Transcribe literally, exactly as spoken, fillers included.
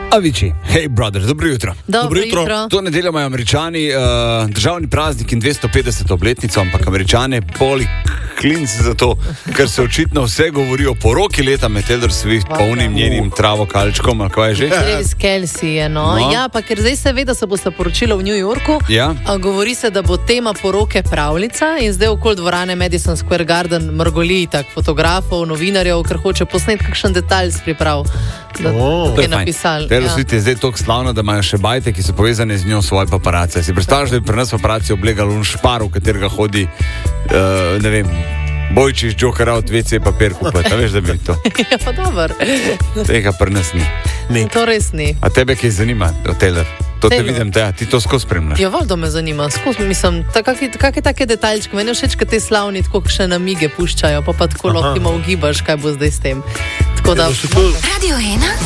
Avicii, hey brother, dobro jutro. Dobro jutro. To nedeljo imajo Američani uh, državni praznik in dvesto petdeseto obletnico, ampak Američane boli klinc za to, ker se očitno vse govori o poroki leta med Taylor Swift, polnim njenim travokalčkom, ali kaj je že? Travis Kelce je, no. No. Ja, pa ker zdaj se ve, da se bosta poročila v New Yorku, Ja. a govori se, da bo tema poroke pravljica in zdaj okoli dvorane Madison Square Garden mrgoli tak fotografov, novinarjev, ker hoče posnet kakšen detalj s priprav, da Oh. To je fajn. napisali. Taylor Ja. Swift je zdaj toliko slavna, da imajo še bajte, ki so povezane z njo, svoje paparace. Si predstavljaš, da bi pri nas paparaci oblegali un špar, v katerega hodi, uh, ne vem, Bojčiš, Joker out, ve ce papir kupati, a veš, da bi to. Ja, pa dober. Tega pri nas ni. Ni. To res ni. A tebe kaj zanima, o Taylor? To te Taylor. vidim, te, ti to skozi spremljaš. Ja, valjda me zanima, skozi mislim, kakšne take detaljčke, meni je všeč, kad te slavni tako še namige puščajo, pa pa tako lahko ima ugibaš, kaj bo zdaj s tem. Tako da... Ja, da so to- Radio ena